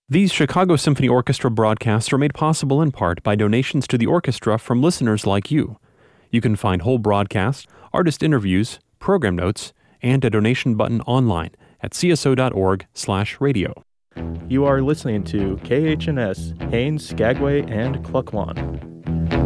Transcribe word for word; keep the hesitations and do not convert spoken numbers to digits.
These Chicago Symphony Orchestra broadcasts are made possible in part by donations to the orchestra from listeners like you. You can find whole broadcasts, artist interviews, program notes, and a donation button online at c s o dot org slash radio. You are listening to K H N S, Haines, Skagway, and Klukwan.